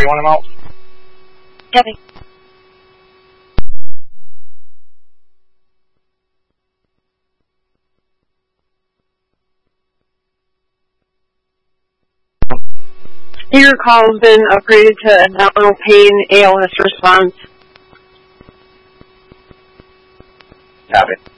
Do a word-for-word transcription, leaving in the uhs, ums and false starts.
you want him out? Debbie. Your call has been upgraded to abdominal pain A L S response. Copy.